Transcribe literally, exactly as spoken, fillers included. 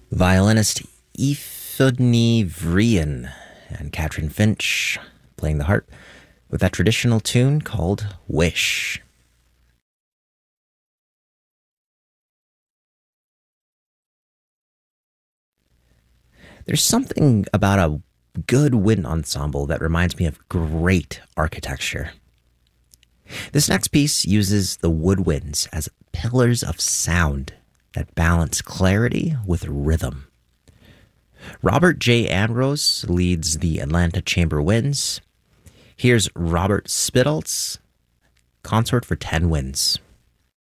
Violinist Eifudny Vrian and Katrin Finch playing the harp with that traditional tune called Wish. There's something about a good wind ensemble that reminds me of great architecture. This next piece uses the woodwinds as pillars of sound that balance clarity with rhythm. Robert J. Ambrose leads the Atlanta Chamber Winds. Here's Robert Spittal's Consort for Ten Winds.